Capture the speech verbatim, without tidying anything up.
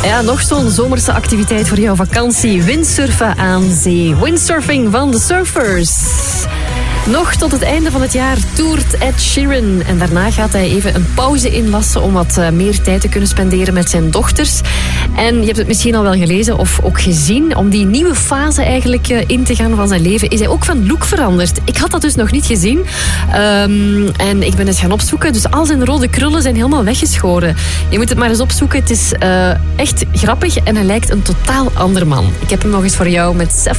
Ja, nog zo'n zomerse activiteit voor jouw vakantie. Windsurfen aan zee. Windsurfing van de Surfers. Nog tot het einde van het jaar toert Ed Sheeran. En daarna gaat hij even een pauze inlassen om wat uh, meer tijd te kunnen spenderen met zijn dochters. En je hebt het misschien al wel gelezen of ook gezien. Om die nieuwe fase eigenlijk uh, in te gaan van zijn leven is hij ook van look veranderd. Ik had dat dus nog niet gezien. Um, en ik ben het gaan opzoeken. Dus al zijn rode krullen zijn helemaal weggeschoren. Je moet het maar eens opzoeken. Het is uh, echt grappig en hij lijkt een totaal ander man. Ik heb hem nog eens voor jou met Sef